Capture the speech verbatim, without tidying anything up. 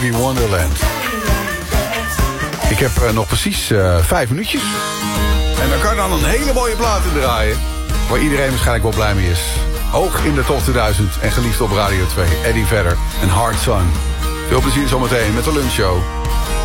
Boogie Wonderland. Ik heb uh, nog precies uh, vijf minuutjes. En dan kan dan een hele mooie plaat in draaien. Waar iedereen waarschijnlijk wel blij mee is. Hoog in de top tweeduizend en geliefd op Radio twee. Eddie Vedder en Hard Sun. Veel plezier zometeen met de lunchshow.